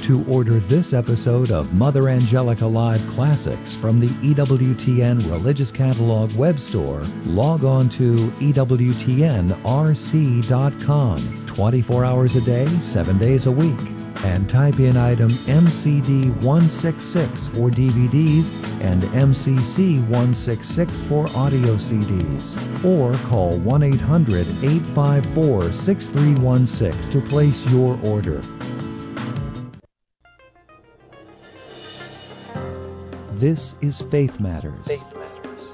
To order this episode of Mother Angelica Live Classics from the EWTN Religious Catalog web store, log on to EWTNRC.com 24 hours a day, 7 days a week, and type in item MCD 166 for DVDs and MCC 166 for audio CDs, or call 1-800-854-6316 to place your order. This is Faith Matters. Faith Matters.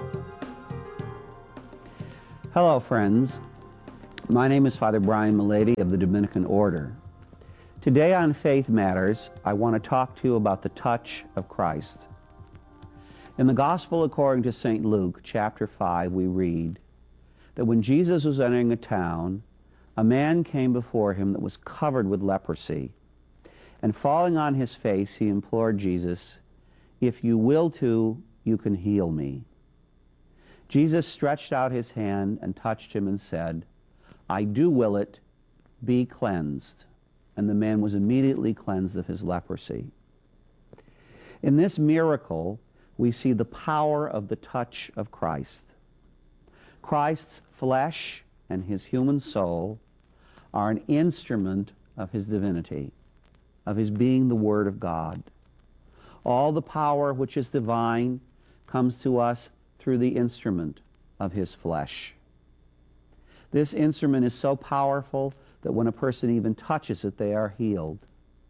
Hello, friends. My name is Father Brian Milady of the Dominican Order. Today on Faith Matters, I want to talk to you about the touch of Christ. In the Gospel according to St. Luke, chapter 5, we read that when Jesus was entering a town, a man came before him that was covered with leprosy. And falling on his face, he implored Jesus, "If you will to, you can heal me." Jesus stretched out his hand and touched him and said, "I do will it, be cleansed." And the man was immediately cleansed of his leprosy. In this miracle, we see the power of the touch of Christ. Christ's flesh and his human soul are an instrument of his divinity, of his being the Word of God. All the power which is divine comes to us through the instrument of his flesh. This instrument is so powerful that when a person even touches it, they are healed.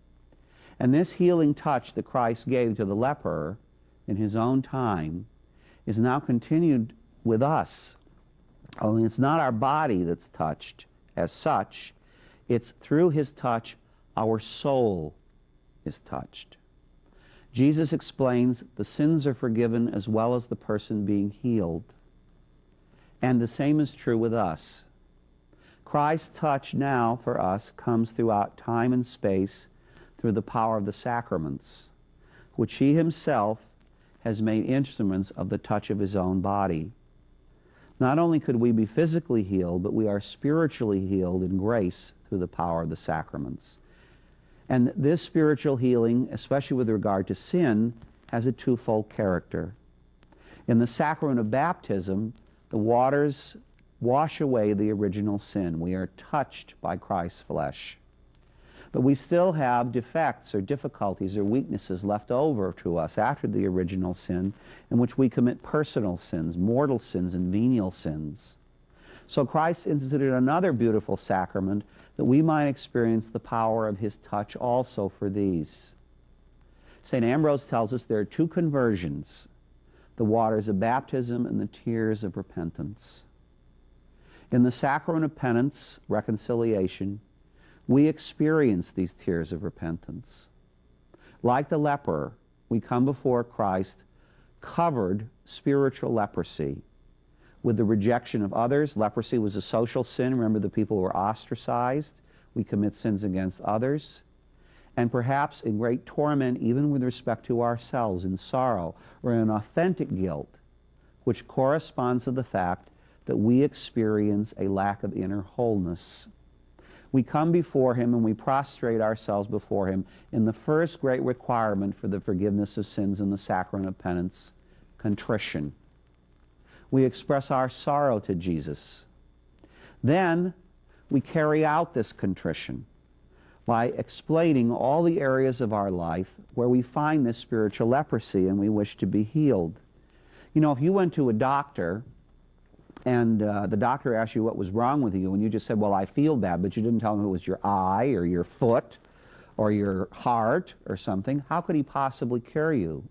And this healing touch that Christ gave to the leper in his own time is now continued with us. Only it's not our body that's touched as such. It's through his touch our soul is touched. Jesus explains the sins are forgiven as well as the person being healed. And the same is true with us. Christ's touch now for us comes throughout time and space through the power of the sacraments, which he himself has made instruments of the touch of his own body. Not only could we be physically healed, but we are spiritually healed in grace through the power of the sacraments. And this spiritual healing, especially with regard to sin, has a twofold character. In the sacrament of baptism, the waters wash away the original sin. We are touched by Christ's flesh. But we still have defects or difficulties or weaknesses left over to us after the original sin, in which we commit personal sins, mortal sins, and venial sins. So Christ instituted another beautiful sacrament that we might experience the power of his touch also for these. St. Ambrose tells us there are two conversions, the waters of baptism and the tears of repentance. In the sacrament of penance, reconciliation, we experience these tears of repentance. Like the leper, we come before Christ covered spiritual leprosy, with the rejection of others. Leprosy was a social sin. Remember, the people were ostracized. We commit sins against others. And perhaps in great torment, even with respect to ourselves, in sorrow, or in authentic guilt, which corresponds to the fact that we experience a lack of inner wholeness. We come before him and we prostrate ourselves before him in the first great requirement for the forgiveness of sins in the sacrament of penance, contrition. We express our sorrow to Jesus. Then we carry out this contrition by explaining all the areas of our life where we find this spiritual leprosy and we wish to be healed. You know, if you went to a doctor and the doctor asked you what was wrong with you and you just said, "Well, I feel bad," but you didn't tell him it was your eye or your foot or your heart or something, how could he possibly cure you?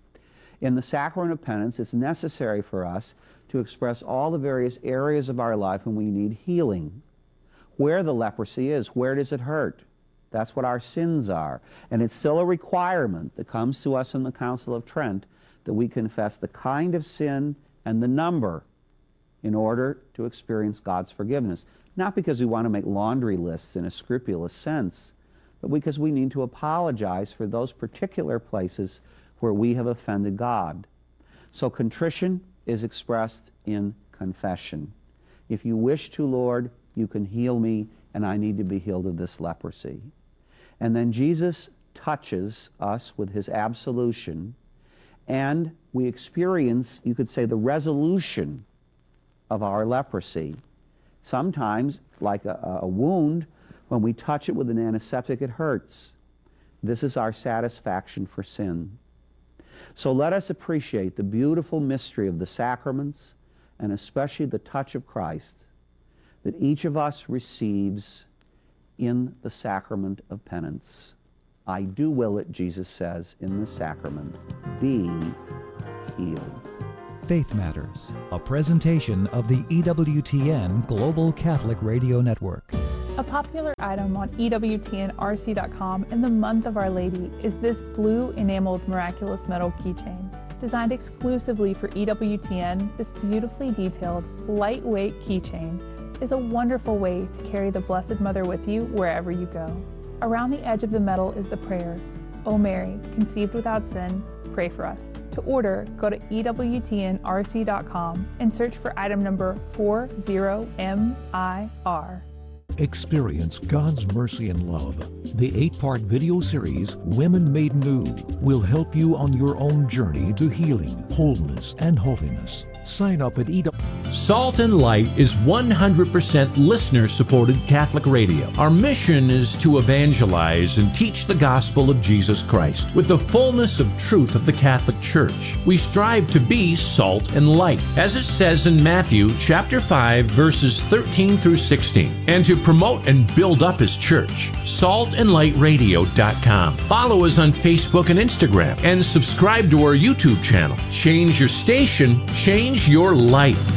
In the sacrament of penance, it's necessary for us to express all the various areas of our life when we need healing. Where the leprosy is, where does it hurt? That's what our sins are. And it's still a requirement that comes to us in the Council of Trent that we confess the kind of sin and the number in order to experience God's forgiveness. Not because we want to make laundry lists in a scrupulous sense, but because we need to apologize for those particular places where we have offended God. So contrition is expressed in confession. If you wish to, Lord, you can heal me, and I need to be healed of this leprosy. And then Jesus touches us with his absolution, and we experience, you could say, the resolution of our leprosy. Sometimes, like a wound, when we touch it with an antiseptic, it hurts. This is our satisfaction for sin. So let us appreciate the beautiful mystery of the sacraments, and especially the touch of Christ, that each of us receives in the sacrament of penance. I do will it, Jesus says, in the sacrament. Be healed. Faith Matters, a presentation of the EWTN Global Catholic Radio Network. A popular item on EWTNRC.com in the month of Our Lady is this blue enameled miraculous metal keychain. Designed exclusively for EWTN, this beautifully detailed, lightweight keychain is a wonderful way to carry the Blessed Mother with you wherever you go. Around the edge of the metal is the prayer, O Mary, conceived without sin, pray for us. To order, go to EWTNRC.com and search for item number 40MIR. Experience God's mercy and love. The 8-part video series, Women Made New, will help you on your own journey to healing, wholeness, and holiness. Sign up at Salt and Light is 100% listener-supported Catholic radio. Our mission is to evangelize and teach the gospel of Jesus Christ with the fullness of truth of the Catholic Church. We strive to be salt and light, as it says in Matthew chapter 5, verses 13 through 16, and to promote and build up His church. saltandlightradio.com. Follow us on Facebook and Instagram, and subscribe to our YouTube channel. Change your station, change your life.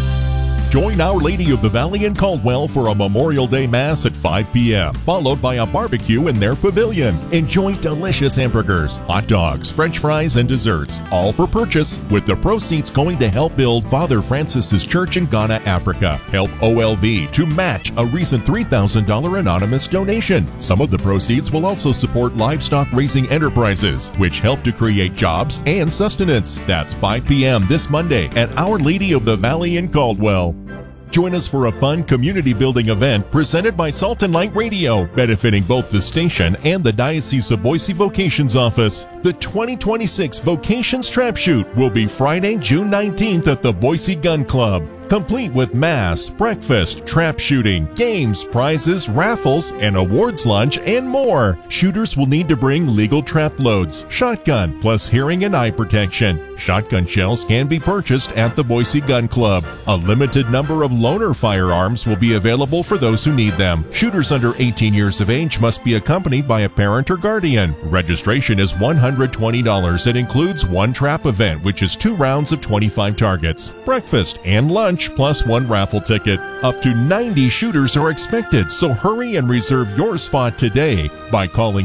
Join Our Lady of the Valley in Caldwell for a Memorial Day Mass at 5 p.m., followed by a barbecue in their pavilion. Enjoy delicious hamburgers, hot dogs, French fries, and desserts, all for purchase, with the proceeds going to help build Father Francis's church in Ghana, Africa. Help OLV to match a recent $3,000 anonymous donation. Some of the proceeds will also support livestock raising enterprises, which help to create jobs and sustenance. That's 5 p.m. this Monday at Our Lady of the Valley in Caldwell. Join us for a fun community-building event presented by Salt and Light Radio, benefiting both the station and the Diocese of Boise Vocations Office. The 2026 Vocations Trap Shoot will be Friday, June 19th at the Boise Gun Club, complete with mass, breakfast, trap shooting, games, prizes, raffles, an awards lunch, and more. Shooters will need to bring legal trap loads, shotgun, plus hearing and eye protection. Shotgun shells can be purchased at the Boise Gun Club. A limited number of loaner firearms will be available for those who need them. Shooters under 18 years of age must be accompanied by a parent or guardian. Registration is $120. It includes one trap event, which is 2 rounds of 25 targets, breakfast and lunch, plus 1 raffle ticket. Up to 90 shooters are expected, so hurry and reserve your spot today by calling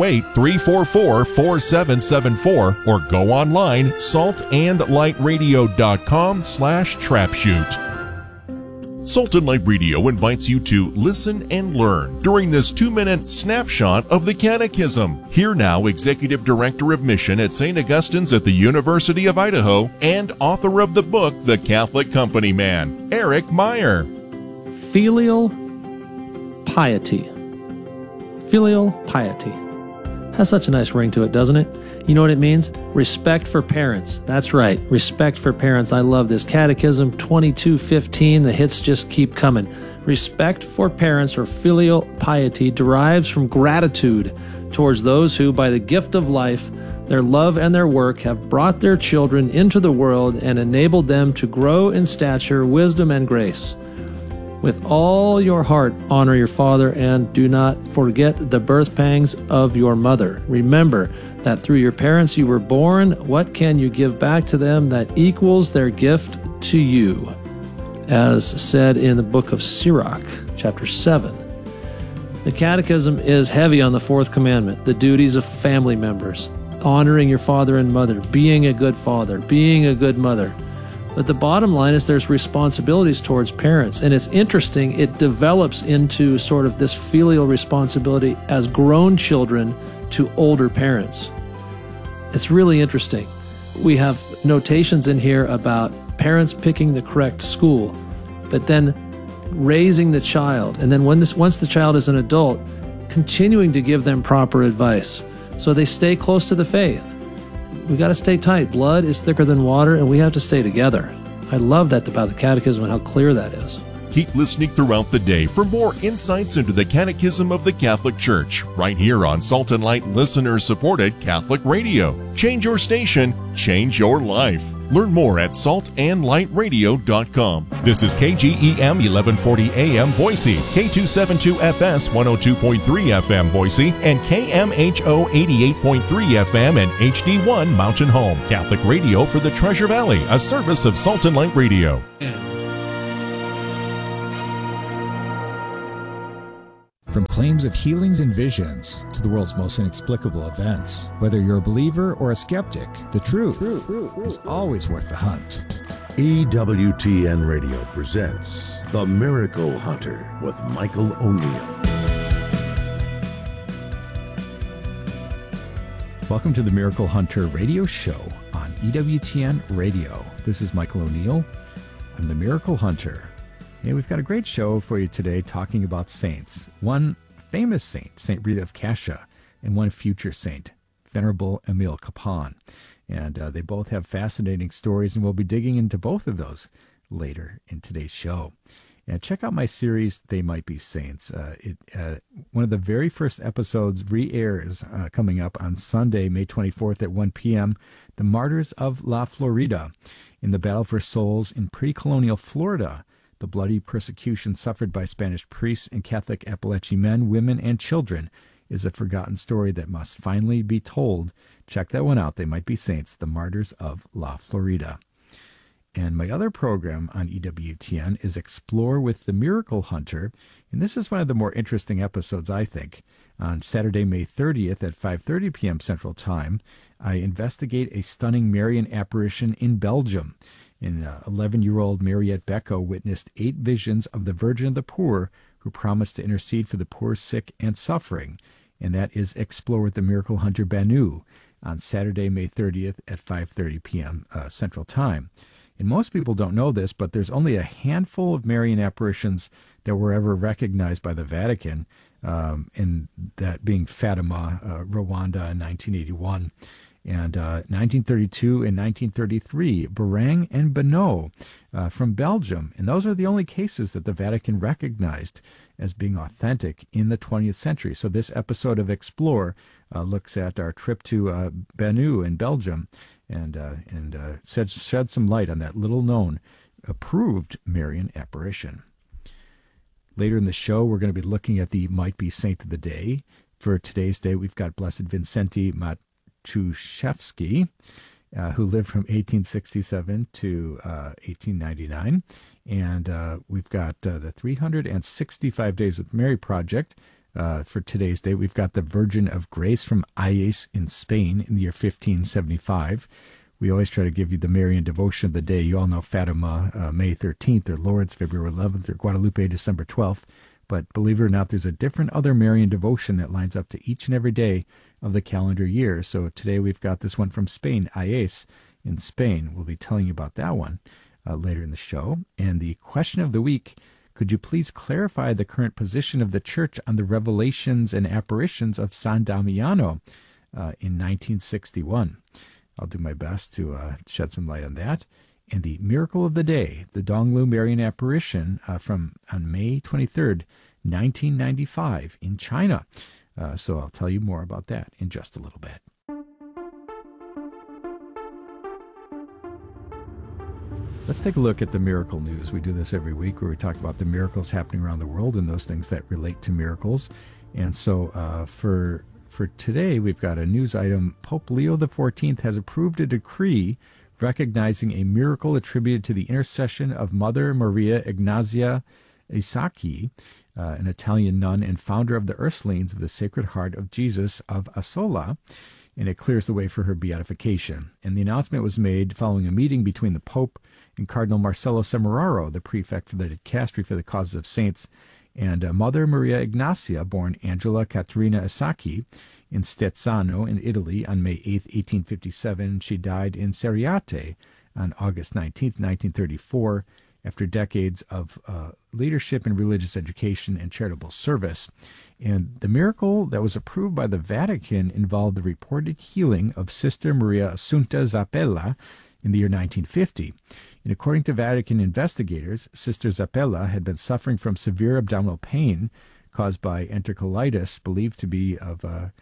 208-344-4774 or go online saltandlightradio.com/trapshoot. Salt and Light Radio invites you to listen and learn during this 2-minute snapshot of the Catechism. Here now, Executive Director of Mission at St. Augustine's at the University of Idaho and author of the book, The Catholic Company Man, Eric Meyer. Filial piety. Filial piety. Has such a nice ring to it, doesn't it? You know what it means? Respect for parents. That's right, respect for parents. I love this. Catechism 2215, the hits just keep coming. Respect for parents, or filial piety, derives from gratitude towards those who, by the gift of life, their love and their work, have brought their children into the world and enabled them to grow in stature, wisdom, and grace. With all your heart, honor your father, and do not forget the birth pangs of your mother. Remember that through your parents you were born. What can you give back to them that equals their gift to you? As said in the book of Sirach, chapter 7. The Catechism is heavy on the 4th commandment, the duties of family members, honoring your father and mother, being a good father, being a good mother. But the bottom line is there's responsibilities towards parents. And it's interesting, it develops into sort of this filial responsibility as grown children to older parents. It's really interesting. We have notations in here about parents picking the correct school, but then raising the child. And then once the child is an adult, continuing to give them proper advice. so they stay close to the faith. We got to stay tight. Blood is thicker than water, and we have to stay together. I love that about the Catechism and how clear that is. Keep listening throughout the day for more insights into the Catechism of the Catholic Church, right here on Salt and Light listener-supported Catholic Radio. Change your station, change your life. Learn more at saltandlightradio.com. This is KGEM 1140 AM Boise, K272FS 102.3 FM Boise, and KMHO 88.3 FM and HD1 Mountain Home. Catholic Radio for the Treasure Valley, a service of Salt and Light Radio. From claims of healings and visions to the world's most inexplicable events, whether you're a believer or a skeptic, the truth is always worth the hunt. EWTN Radio presents The Miracle Hunter with Michael O'Neill. Welcome to the Miracle Hunter radio show on EWTN Radio. This is Michael O'Neill. I'm the Miracle Hunter. And we've got a great show for you today talking about saints. One famous saint, St. Rita of Cascia, and one future saint, Venerable Emile Capon. And they both have fascinating stories, and we'll be digging into both of those later in today's show. And check out my series, They Might Be Saints. One of the very first episodes re-airs coming up on Sunday, May 24th at 1 p.m., The Martyrs of La Florida, in the battle for souls in pre-colonial Florida. The bloody persecution suffered by Spanish priests and Catholic Appalachian men, women, and children is a forgotten story that must finally be told. Check that one out. They Might Be Saints, The Martyrs of La Florida. And my other program on EWTN is Explore with the Miracle Hunter. And this is one of the more interesting episodes, I think. On Saturday, May 30th at 5:30 p.m. Central Time, I investigate a stunning Marian apparition in Belgium. And 11-year-old Mariette Becco witnessed 8 visions of the Virgin of the Poor who promised to intercede for the poor, sick, and suffering. And that is Explore with the Miracle Hunter Banu on Saturday, May 30th at 5:30 p.m. Central Time. And most people don't know this, but there's only a handful of Marian apparitions that were ever recognized by the Vatican, and that being Fatima, Rwanda in 1981. And 1932 and 1933, Bereng and Benoît from Belgium. And those are the only cases that the Vatican recognized as being authentic in the 20th century. So this episode of Explore looks at our trip to Benoît in Belgium and shed some light on that little-known approved Marian apparition. Later in the show, we're going to be looking at the Might Be Saint of the Day. For today's day, we've got Blessed Vincenti Matuszewski, who lived from 1867 to 1899. And we've got the 365 Days with Mary Project. For today's day, we've got the Virgin of Grace from Ayes in Spain in the year 1575. We always try to give you the Marian devotion of the day. You all know Fatima, May 13th, or Lourdes, February 11th, or Guadalupe, December 12th. But believe it or not, there's a different other Marian devotion that lines up to each and every day of the calendar year. So today we've got this one from Spain, Ayes in Spain. We'll be telling you about that one later in the show. And the question of the week, could you please clarify the current position of the Church on the revelations and apparitions of San Damiano in 1961? I'll do my best to shed some light on that. And the miracle of the day, the Donglu Marian apparition on May 23rd, 1995 in China. So I'll tell you more about that in just a little bit. Let's take a look at the miracle news. We do this every week where we talk about the miracles happening around the world and those things that relate to miracles. And so for today, we've got a news item. Pope Leo XIV has approved a decree recognizing a miracle attributed to the intercession of Mother Maria Ignazia Isacchi, an Italian nun and founder of the Ursulines of the Sacred Heart of Jesus of Asola, and it clears the way for her beatification. And the announcement was made following a meeting between the Pope and Cardinal Marcello Semeraro, the prefect for the dicastery for the causes of saints, and Mother Maria Ignazia, born Angela Caterina Isacchi, in Stezzano in Italy on May 8, 1857. She died in Seriate on August 19, 1934, after decades of leadership in religious education and charitable service. And the miracle that was approved by the Vatican involved the reported healing of Sister Maria Assunta Zappella in the year 1950. And according to Vatican investigators, Sister Zappella had been suffering from severe abdominal pain caused by enterocolitis, believed to be of a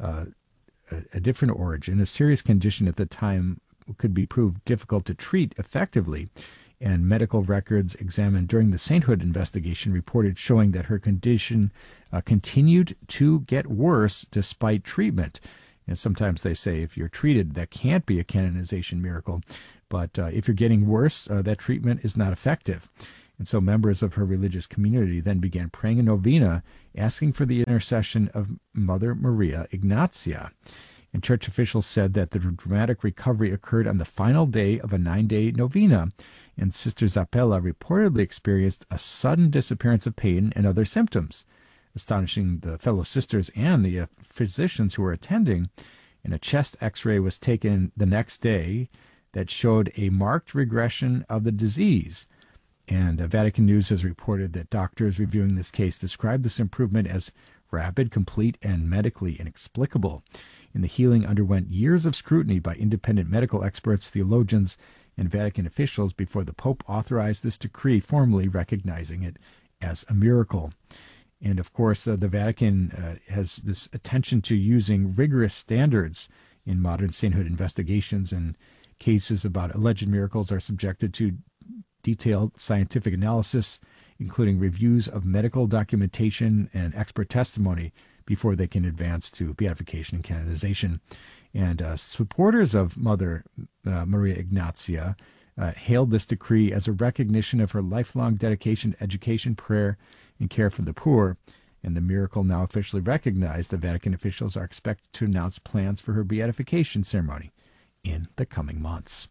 different origin. A serious condition at the time could be proved difficult to treat effectively, and medical records examined during the sainthood investigation reported showing that her condition continued to get worse despite treatment. And sometimes they say if you're treated, that can't be a canonization miracle. But if you're getting worse, that treatment is not effective. And so members of her religious community then began praying a novena, asking for the intercession of Mother Maria Ignazia. And church officials said that the dramatic recovery occurred on the final day of a 9-day novena, and Sister Zappella reportedly experienced a sudden disappearance of pain and other symptoms, astonishing the fellow sisters and the physicians who were attending. And a chest x-ray was taken the next day that showed a marked regression of the disease. And Vatican News has reported that doctors reviewing this case described this improvement as rapid, complete, and medically inexplicable. And the healing underwent years of scrutiny by independent medical experts, theologians, and Vatican officials before the Pope authorized this decree, formally recognizing it as a miracle. And of course, the Vatican has this attention to using rigorous standards in modern sainthood investigations, and cases about alleged miracles are subjected to detailed scientific analysis, including reviews of medical documentation and expert testimony before they can advance to beatification and canonization. And supporters of Mother Maria Ignazia hailed this decree as a recognition of her lifelong dedication to education, prayer, and care for the poor. And the miracle now officially recognized, the Vatican officials are expected to announce plans for her beatification ceremony in the coming months.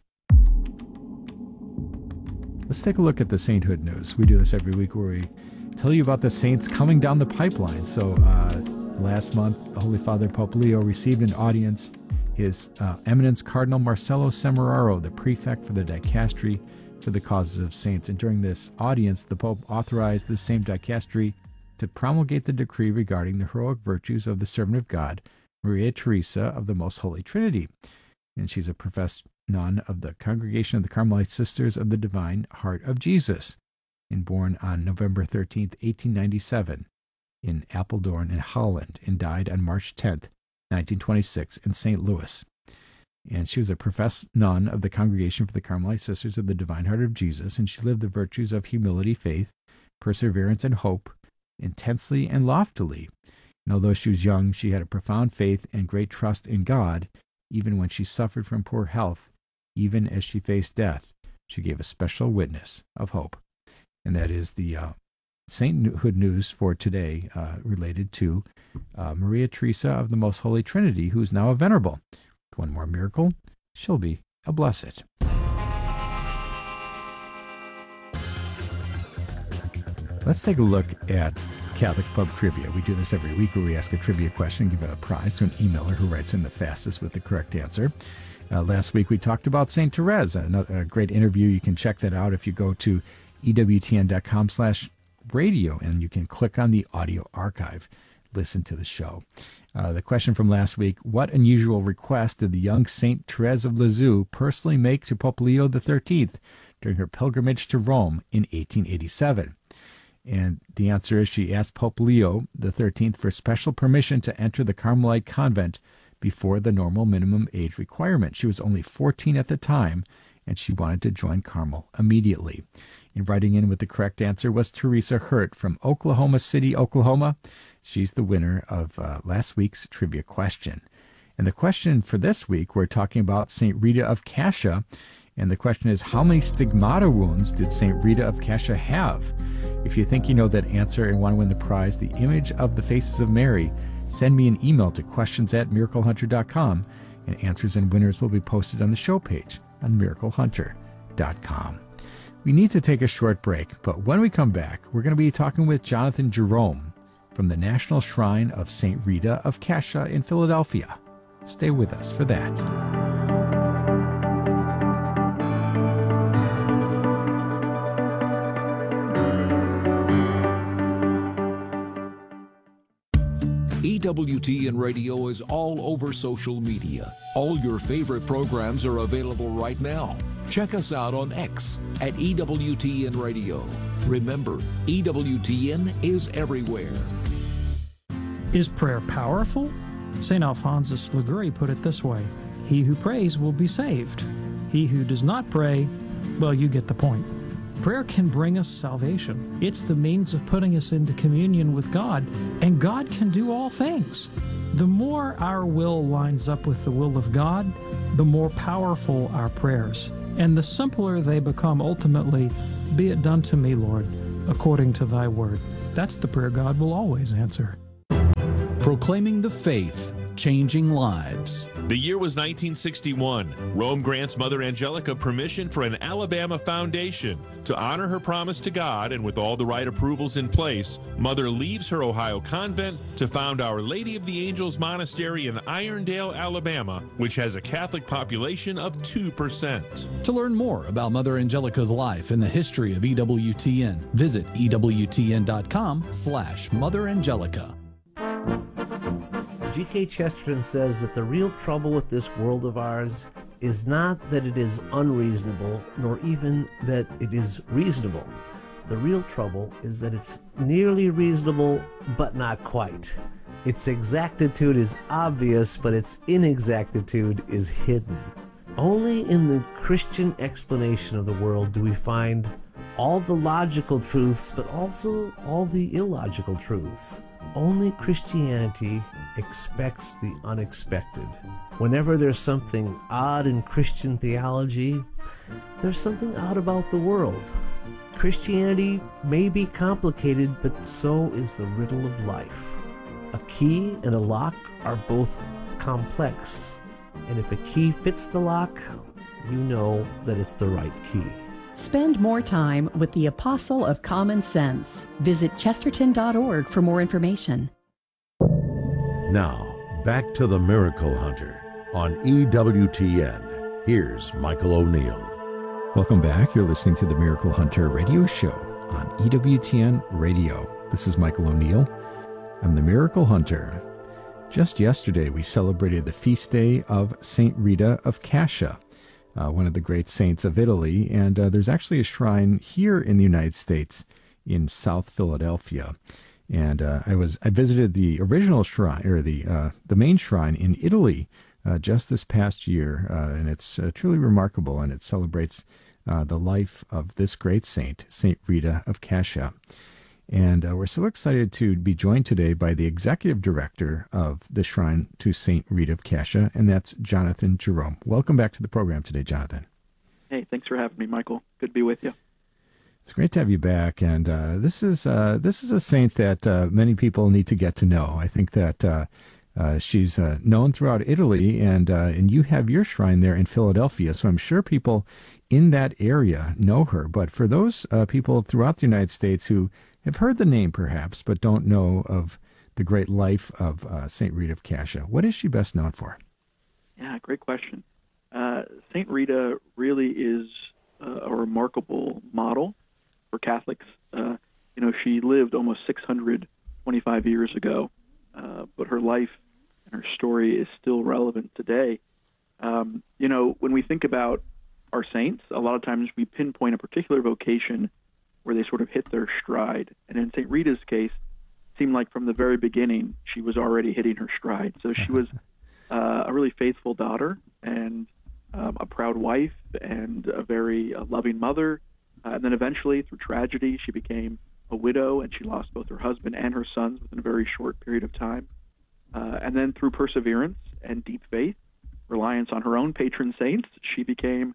Let's take a look at the sainthood news. We do this every week where we tell you about the saints coming down the pipeline. So last month, Holy Father Pope Leo received an audience. His Eminence Cardinal Marcello Semeraro, the prefect for the dicastery for the causes of saints. And during this audience, the Pope authorized the same dicastery to promulgate the decree regarding the heroic virtues of the servant of God, Maria Teresa of the Most Holy Trinity. And she's a professed nun of the Congregation of the Carmelite Sisters of the Divine Heart of Jesus, and born on November 13th, 1897, in Apeldoorn in Holland, and died on March 10th, 1926, in St. Louis. And she was a professed nun of the Congregation for the Carmelite Sisters of the Divine Heart of Jesus, and she lived the virtues of humility, faith, perseverance, and hope intensely and loftily. And although she was young, she had a profound faith and great trust in God. Even when she suffered from poor health, even as she faced death, she gave a special witness of hope. And that is the sainthood news for today, related to Maria Teresa of the Most Holy Trinity, who is now a venerable. With one more miracle, she'll be a blessed. Let's take a look at Catholic Pub Trivia. We do this every week where we ask a trivia question and give a prize to an emailer who writes in the fastest with the correct answer. Last week we talked about St. Therese, a great interview. You can check that out if you go to ewtn.com/radio, and you can click on the audio archive. Listen to the show. The question from last week: what unusual request did the young St. Therese of Lisieux personally make to Pope Leo XIII during her pilgrimage to Rome in 1887? And the answer is she asked Pope Leo XIII for special permission to enter the Carmelite convent before the normal minimum age requirement. She was only 14 at the time, and she wanted to join Carmel immediately. And writing in with the correct answer was Teresa Hurt from Oklahoma City, Oklahoma. She's the winner of last week's trivia question. And the question for this week, we're talking about St. Rita of Cascia. And the question is, how many stigmata wounds did St. Rita of Cascia have? If you think you know that answer and want to win the prize, the image of the faces of Mary, send me an email to questions@miraclehunter.com, and answers and winners will be posted on the show page on miraclehunter.com. We need to take a short break, but when we come back, we're going to be talking with Jonathan Jerome from the National Shrine of St. Rita of Cascia in Philadelphia. Stay with us for that. EWTN Radio is all over social media. All your favorite programs are available right now. Check us out on X at EWTN Radio. Remember, EWTN is everywhere. Is prayer powerful? St. Alphonsus Liguori put it this way: he who prays will be saved. He who does not pray, well, you get the point. Prayer can bring us salvation. It's the means of putting us into communion with God, and God can do all things. The more our will lines up with the will of God, the more powerful our prayers, and the simpler they become ultimately. Be it done to me, Lord, according to thy word. That's the prayer God will always answer. Proclaiming the faith, changing lives. The year was 1961. Rome grants Mother Angelica permission for an Alabama foundation. To honor her promise to God, and with all the right approvals in place, Mother leaves her Ohio convent to found Our Lady of the Angels Monastery in Irondale, Alabama, which has a Catholic population of 2%. To learn more about Mother Angelica's life and the history of EWTN, visit EWTN.com/Mother Angelica. G.K. Chesterton says that the real trouble with this world of ours is not that it is unreasonable, nor even that it is reasonable. The real trouble is that it's nearly reasonable, but not quite. Its exactitude is obvious, but its inexactitude is hidden. Only in the Christian explanation of the world do we find all the logical truths, but also all the illogical truths. Only Christianity expects the unexpected. Whenever there's something odd in Christian theology, there's something odd about the world. Christianity may be complicated, but so is the riddle of life. A key and a lock are both complex, and if a key fits the lock, you know that it's the right key. Spend more time with the Apostle of Common Sense. Visit chesterton.org for more information. Now, back to the Miracle Hunter on EWTN. Here's Michael O'Neill. Welcome back. You're listening to the Miracle Hunter radio show on EWTN Radio. This is Michael O'Neill. I'm the Miracle Hunter. Just yesterday, we celebrated the feast day of St. Rita of Cascia, one of the great saints of Italy, and there's actually a shrine here in the United States in South Philadelphia. And I visited the original shrine, or the main shrine in Italy just this past year, and it's truly remarkable, and it celebrates the life of this great saint, St. Rita of Cascia. And we're so excited to be joined today by the executive director of the Shrine to St. Rita of Cascia, and that's Jonathan Jerome. Welcome back to the program today, Jonathan. Hey, thanks for having me, Michael. Good to be with you. It's great to have you back, and this is a saint that many people need to get to know. I think that she's known throughout Italy, and you have your shrine there in Philadelphia, so I'm sure people in that area know her. But for those people throughout the United States who have heard the name perhaps, but don't know of the great life of St. Rita of Cascia, what is she best known for? Yeah, great question. St. Rita really is a remarkable model for Catholics. She lived almost 625 years ago, but her life and her story is still relevant today. When we think about our saints, a lot of times we pinpoint a particular vocation where they sort of hit their stride. And in St. Rita's case, it seemed like from the very beginning, she was already hitting her stride. So she was a really faithful daughter and a proud wife and a very loving mother. And then eventually, through tragedy, she became a widow, and she lost both her husband and her sons within a very short period of time. And then through perseverance and deep faith, reliance on her own patron saints, she became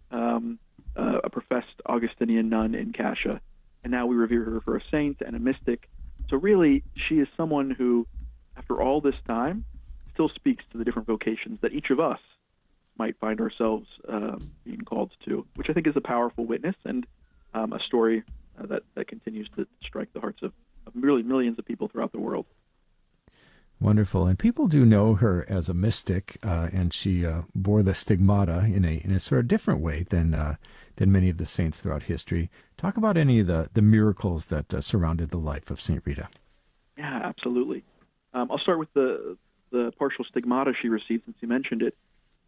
a professed Augustinian nun in Cascia. And now we revere her for a saint and a mystic. So really, she is someone who, after all this time, still speaks to the different vocations that each of us might find ourselves being called to, which I think is a powerful witness and a story that continues to strike the hearts of really millions of people throughout the world. Wonderful. And people do know her as a mystic, and she bore the stigmata in a sort of different way than many of the saints throughout history. Talk about any of the miracles that surrounded the life of St. Rita. Yeah, absolutely. I'll start with the partial stigmata she received, since you mentioned it.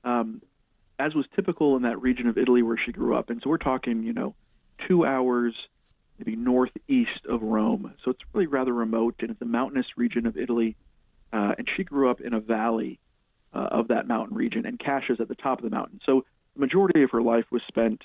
As was typical in that region of Italy where she grew up. And so we're talking, 2 hours maybe northeast of Rome. So it's really rather remote, and it's a mountainous region of Italy. And she grew up in a valley of that mountain region, and Cascia's at the top of the mountain. So the majority of her life was spent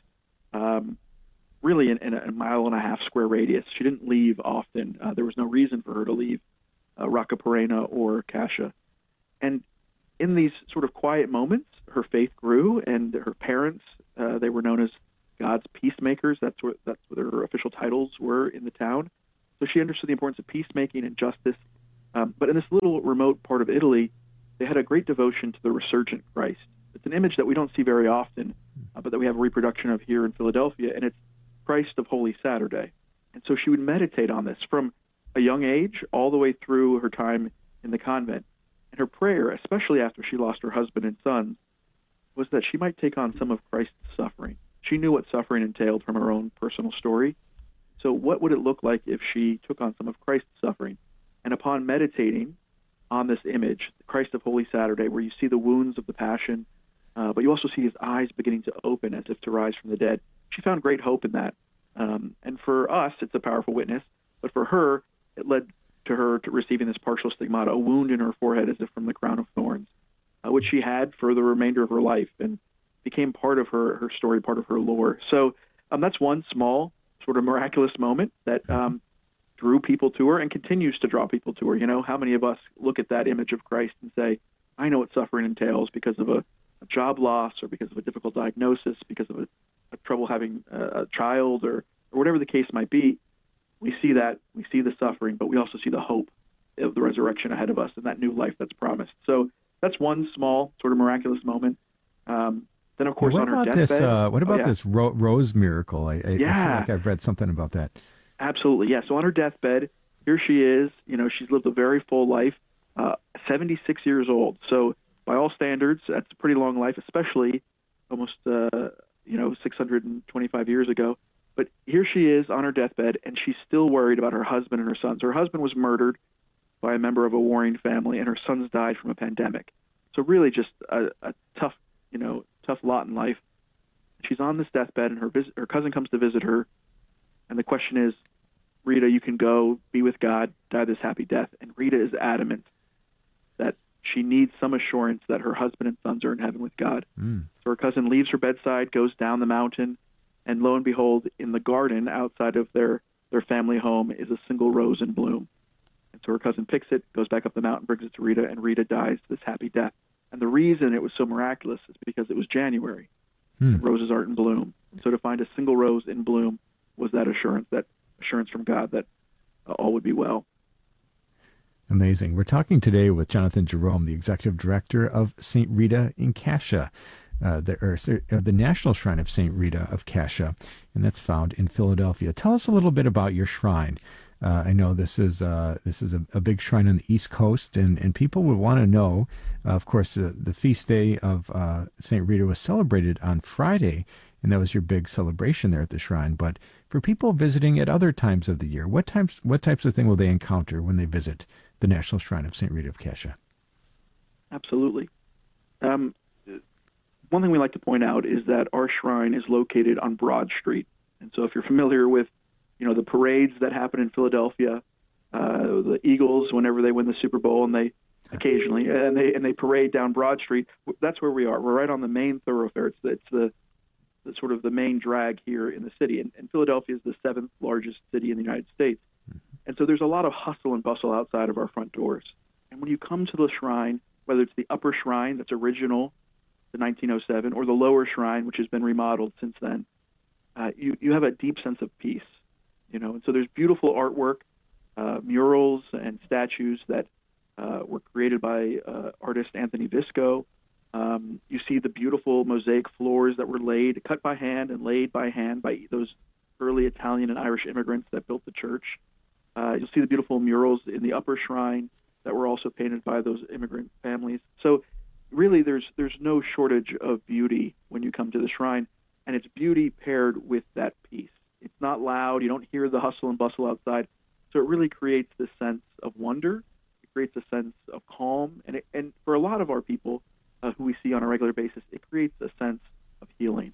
really in a 1.5-mile square radius. She didn't leave often. There was no reason for her to leave Roccaporena or Cascia. And in these sort of quiet moments, her faith grew, and her parents, they were known as God's peacemakers. That's what their official titles were in the town. So she understood the importance of peacemaking and justice. But in this little remote part of Italy, they had a great devotion to the resurgent Christ. It's an image that we don't see very often, but that we have a reproduction of here in Philadelphia, and it's Christ of Holy Saturday. And so she would meditate on this from a young age all the way through her time in the convent. And her prayer, especially after she lost her husband and sons, was that she might take on some of Christ's suffering. She knew what suffering entailed from her own personal story. So what would it look like if she took on some of Christ's suffering? And upon meditating on this image, the Christ of Holy Saturday, where you see the wounds of the Passion, but you also see his eyes beginning to open as if to rise from the dead, she found great hope in that. And for us, it's a powerful witness, but for her, it led to her to receiving this partial stigmata, a wound in her forehead as if from the crown of thorns, which she had for the remainder of her life, and became part of her story, part of her lore. So that's one small sort of miraculous moment that drew people to her and continues to draw people to her. How many of us look at that image of Christ and say, I know what suffering entails because of a job loss, or because of a difficult diagnosis, because of a trouble having a child, or whatever the case might be. We see that, we see the suffering, but we also see the hope of the resurrection ahead of us and that new life that's promised. So that's one small sort of miraculous moment. Then, of course, on her deathbed. What about this rose miracle? I feel like I've read something about that. Absolutely, yeah. So on her deathbed, here she is. She's lived a very full life, 76 years old. So by all standards, that's a pretty long life, especially almost 625 years ago. But here she is on her deathbed, and she's still worried about her husband and her sons. Her husband was murdered by a member of a warring family, and her sons died from a pandemic. So really just a tough lot in life. She's on this deathbed, and her cousin comes to visit her, and the question is, Rita, you can go, be with God, die this happy death. And Rita is adamant that she needs some assurance that her husband and sons are in heaven with God. So her cousin leaves her bedside, goes down the mountain, and lo and behold, in the garden outside of their family home is a single rose in bloom. And so her cousin picks it, goes back up the mountain, brings it to Rita, and Rita dies this happy death. And the reason it was so miraculous is because it was January. And roses aren't in bloom. And so to find a single rose in bloom was that assurance from God that all would be well. Amazing. We're talking today with Jonathan Jerome, the Executive Director of St. Rita in Cascia, the National Shrine of St. Rita of Cascia, and that's found in Philadelphia. Tell us a little bit about your shrine. I know this is a big shrine on the East Coast, and people would want to know, of course, the feast day of St. Rita was celebrated on Friday, and that was your big celebration there at the shrine. But for people visiting at other times of the year, what types of thing will they encounter when they visit the National Shrine of St. Rita of Cascia? Absolutely. One thing we like to point out is that our shrine is located on Broad Street. And so if you're familiar with, the parades that happen in Philadelphia, the Eagles, whenever they win the Super Bowl, and they occasionally, and they parade down Broad Street, that's where we are. We're right on the main thoroughfare. It's the sort of the main drag here in the city. And Philadelphia is the 7th largest city in the United States. And so there's a lot of hustle and bustle outside of our front doors. And when you come to the shrine, whether it's the upper shrine that's original to 1907 or the lower shrine, which has been remodeled since then, you have a deep sense of peace. And so there's beautiful artwork, murals and statues that were created by artist Anthony Visco. You see the beautiful mosaic floors that were cut by hand and laid by hand by those early Italian and Irish immigrants that built the church. You'll see the beautiful murals in the upper shrine that were also painted by those immigrant families. So really there's no shortage of beauty when you come to the shrine, and it's beauty paired with that peace. It's not loud. You don't hear the hustle and bustle outside. So it really creates this sense of wonder. It creates a sense of calm, and for a lot of our people who we see on a regular basis, it creates a sense of healing.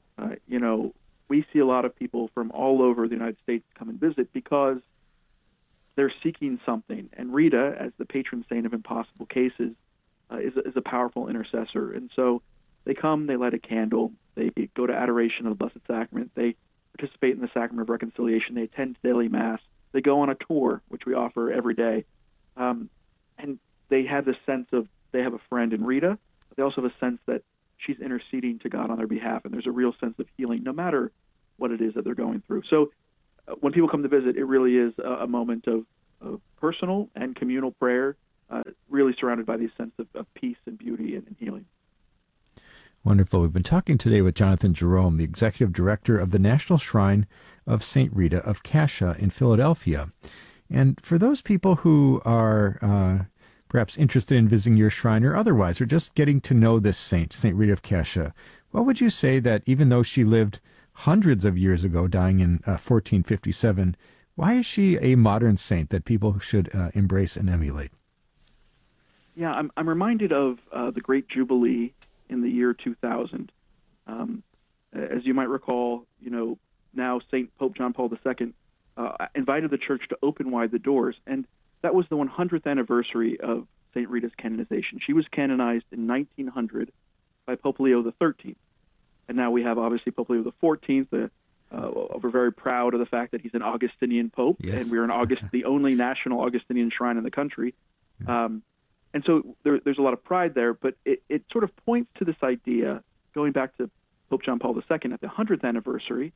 We see a lot of people from all over the United States come and visit because they're seeking something. And Rita, as the patron saint of impossible cases, is a powerful intercessor. And so they come, they light a candle, they go to adoration of the Blessed Sacrament, they participate in the Sacrament of Reconciliation, they attend daily Mass, they go on a tour, which we offer every day. And they have this sense of they have a friend in Rita, but they also have a sense that she's interceding to God on their behalf, and there's a real sense of healing no matter what it is that they're going through. So when people come to visit, it really is a moment of personal and communal prayer, really surrounded by this sense of peace and beauty and healing. Wonderful. We've been talking today with Jonathan Jerome, the Executive Director of the National Shrine of St. Rita of Cascia in Philadelphia. And for those people who are perhaps interested in visiting your shrine or otherwise, or just getting to know this saint, St. Rita of Cascia, what would you say that even though she lived hundreds of years ago, dying in 1457, why is she a modern saint that people should embrace and emulate? Yeah, I'm reminded of the Great Jubilee in the year 2000. As you might recall, now Pope John Paul II invited the church to open wide the doors, and that was the 100th anniversary of St. Rita's canonization. She was canonized in 1900 by Pope Leo XIII. And now we have, obviously, Pope Leo XIV. We're very proud of the fact that he's an Augustinian pope, yes. And we're the only national Augustinian shrine in the country. And so there's a lot of pride there, but it sort of points to this idea, going back to Pope John Paul II at the 100th anniversary,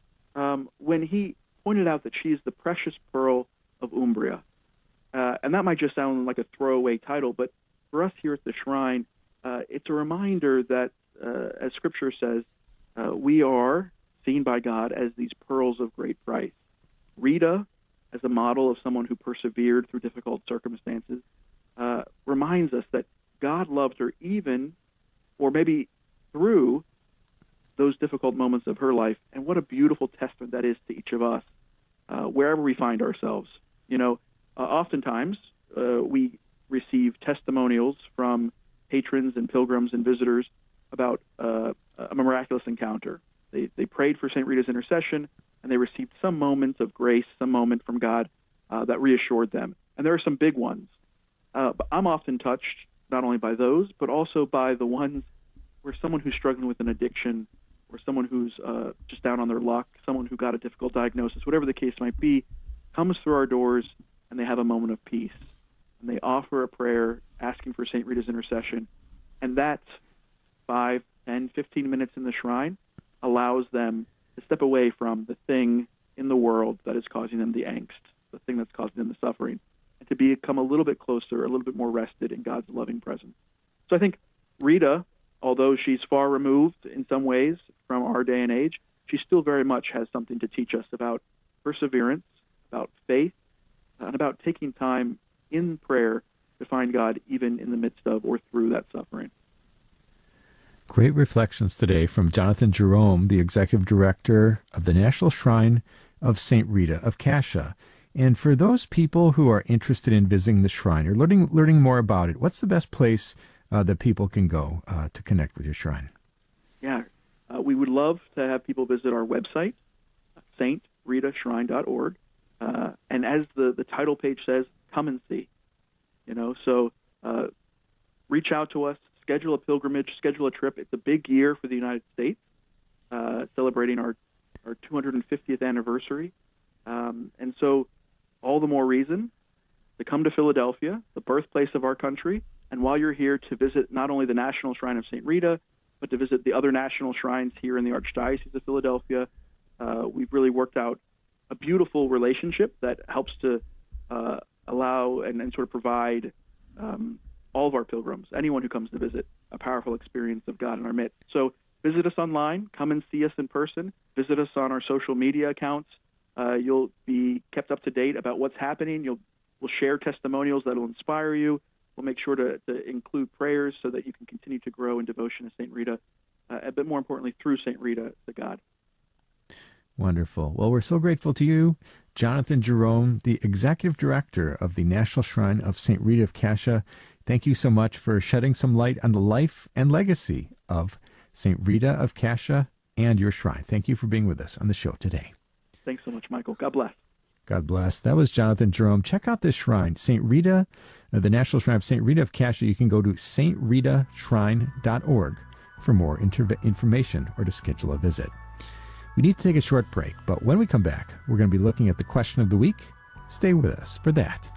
when he pointed out that she is the precious pearl of Umbria. And that might just sound like a throwaway title, but for us here at the shrine, it's a reminder that, as Scripture says, we are seen by God as these pearls of great price. Rita, as a model of someone who persevered through difficult circumstances, reminds us that God loved her even, or maybe through, those difficult moments of her life. And what a beautiful testament that is to each of us, wherever we find ourselves. Oftentimes, we receive testimonials from patrons and pilgrims and visitors about a miraculous encounter. They prayed for St. Rita's intercession, and they received some moment of grace, some moment from God that reassured them. And there are some big ones. But I'm often touched not only by those, but also by the ones where someone who's struggling with an addiction, or someone who's just down on their luck, someone who got a difficult diagnosis, whatever the case might be, comes through our doors and they have a moment of peace. And they offer a prayer asking for St. Rita's intercession. And that 5, 10, 15 minutes in the shrine allows them to step away from the thing in the world that is causing them the angst, the thing that's causing them the suffering, and to become a little bit closer, a little bit more rested in God's loving presence. So I think Rita, although she's far removed in some ways from our day and age, she still very much has something to teach us about perseverance, about faith, and about taking time in prayer to find God even in the midst of or through that suffering. Great reflections today from Jonathan Jerome, the Executive Director of the National Shrine of St. Rita of Cascia. And for those people who are interested in visiting the shrine or learning more about it, what's the best place that people can go to connect with your shrine? Yeah, we would love to have people visit our website, stritashshrine.org. And as the title page says, come and see. So reach out to us, schedule a pilgrimage, schedule a trip. It's a big year for the United States, celebrating our 250th anniversary. And so all the more reason to come to Philadelphia, the birthplace of our country, and while you're here, to visit not only the National Shrine of St. Rita, but to visit the other national shrines here in the Archdiocese of Philadelphia. We've really worked out a beautiful relationship that helps to allow and sort of provide all of our pilgrims, anyone who comes to visit, a powerful experience of God in our midst. So visit us online, come and see us in person, visit us on our social media accounts. You'll be kept up to date about what's happening. We'll share testimonials that will inspire you. We'll make sure to include prayers so that you can continue to grow in devotion to St. Rita, but more importantly, through St. Rita to God. Wonderful. Well, we're so grateful to you, Jonathan Jerome, the Executive Director of the National Shrine of St. Rita of Cascia. Thank you so much for shedding some light on the life and legacy of St. Rita of Cascia and your shrine. Thank you for being with us on the show today. Thanks so much, Michael. God bless. God bless. That was Jonathan Jerome. Check out this shrine, St. Rita, the National Shrine of St. Rita of Cascia. You can go to stриtashrine.org for more information or to schedule a visit. We need to take a short break, but when we come back, we're going to be looking at the question of the week. Stay with us for that.